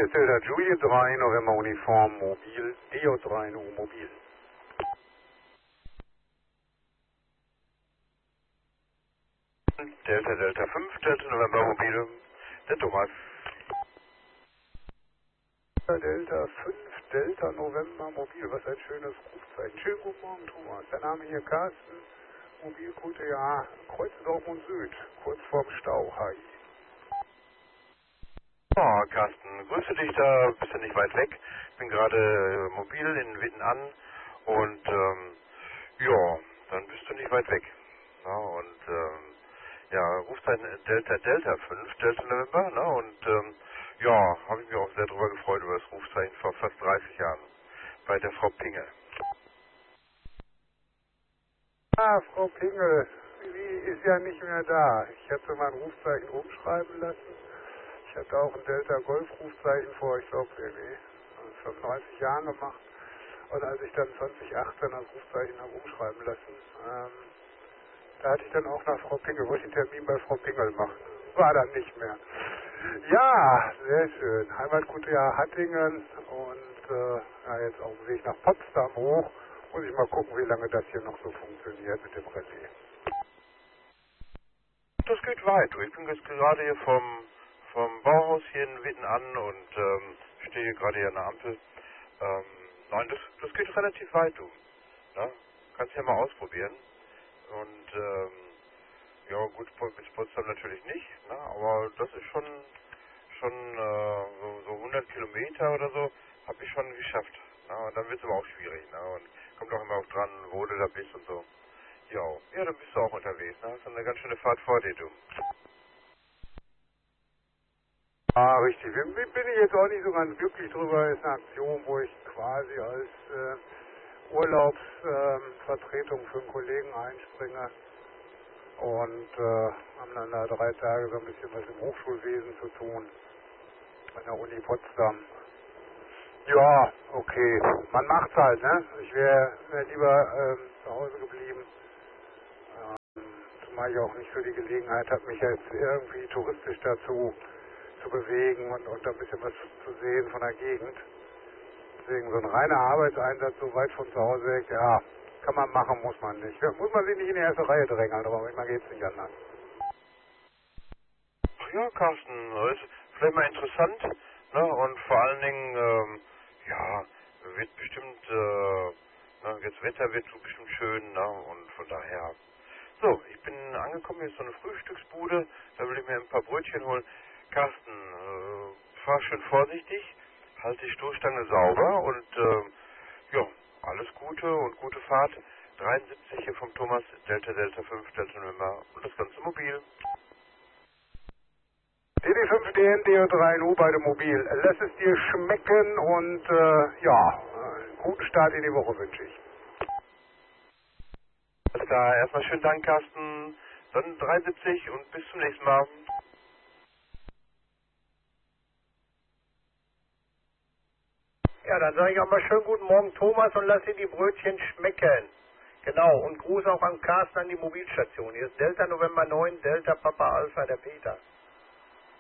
hier ist Delta Juliet 3, November Uniform Mobil, DJ3 Nu Mobil. Delta Delta 5, Delta November Mobil, der Thomas. Delta 5, Delta November Mobil, was ein schönes Rufzeichen. Schönen guten Morgen, Thomas. Der Name hier Carsten, Mobilcode ja, Kreuz Dortmund Süd, kurz vorm Stau, hi. Oh, Carsten, grüße dich, da bist du nicht weit weg. Ich bin gerade mobil in Witten an und ja, dann bist du nicht weit weg. Ja, und ja, Rufzeichen Delta Delta 5, Delta November, ne? Und ja, habe ich mich auch sehr darüber gefreut über das Rufzeichen vor fast 30 Jahren bei der Frau Pingel. Ah, Frau Pingel, sie ist ja nicht mehr da. Ich hatte mein Rufzeichen umschreiben lassen. Ich hatte auch ein Delta Golf Rufzeichen vor, ich glaube, 35 Jahren gemacht. Und als ich dann 2018 das Rufzeichen habe umschreiben lassen, da hatte ich dann auch nach Frau Pingel, wollte ich einen Termin bei Frau Pingel machen. War dann nicht mehr. Ja, sehr schön. Heimatgut ja Hattingen und ja, jetzt auf dem Weg nach Potsdam hoch. Muss ich mal gucken, wie lange das hier noch so funktioniert mit dem Relais. Das geht weit. Ich bin jetzt gerade hier vom Bauhaus hier in Witten an und stehe hier gerade hier an der Ampel. Nein, das geht relativ weit, du. Na? Kannst ja mal ausprobieren. Und ja gut, bis Potsdam natürlich nicht, na? Aber das ist schon so 100 Kilometer oder so, habe ich schon geschafft. Na? Und dann wird es aber auch schwierig. Na? Und kommt auch immer auch dran, wo du da bist und so. Ja, dann bist du auch unterwegs. Na? Hast du eine ganz schöne Fahrt vor dir, du. Ah, richtig. Bin ich jetzt auch nicht so ganz glücklich drüber. Ist eine Aktion, wo ich quasi als Urlaubsvertretung für einen Kollegen einspringe und haben dann da 3 Tage so ein bisschen was im Hochschulwesen zu tun an der Uni Potsdam. Ja, okay. Man macht's halt, ne? Ich wäre lieber zu Hause geblieben. Zumal ich auch nicht so die Gelegenheit habe, mich jetzt irgendwie touristisch dazu zu bewegen und ein bisschen was zu sehen von der Gegend. Deswegen so ein reiner Arbeitseinsatz so weit von zu Hause weg, ja, kann man machen, muss man nicht. Muss man sich nicht in die erste Reihe drängeln, aber manchmal geht's nicht anders. Ach ja, Carsten, das ist vielleicht mal interessant, ne? Und vor allen Dingen, ja, wird bestimmt, jetzt Wetter wird so bestimmt schön, ne? Und von daher. So, ich bin angekommen, hier ist so eine Frühstücksbude, da will ich mir ein paar Brötchen holen. Carsten, fahr schön vorsichtig, halt die Stoßstange sauber und ja, alles Gute und gute Fahrt. 73 hier vom Thomas, Delta Delta 5, Delta November und das ganze Mobil. DD5 DN, 3 Nu, beide mobil. Lass es dir schmecken und ja, guten Start in die Woche wünsche ich. Alles klar, erstmal schönen Dank, Carsten. Dann 73 und bis zum nächsten Mal. Ja, dann sage ich auch mal schönen guten Morgen, Thomas, und lass dir die Brötchen schmecken. Genau, und Gruß auch an Carsten an die Mobilstation. Hier ist Delta November 9, Delta Papa Alpha, der Peter.